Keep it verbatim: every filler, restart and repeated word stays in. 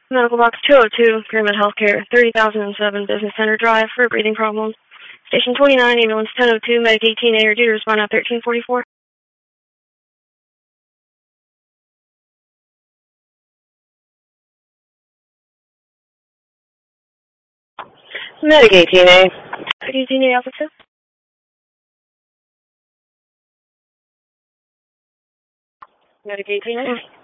Medical Box two oh two, Pyramid Healthcare, thirty thousand seven Business Center Drive for breathing problems. Station twenty-nine, ambulance ten oh two, medic eighteen A, or due to respond at thirteen forty-four. Medic eighteen A. Medic eighteen A, Alpha two. Medic eighteen A.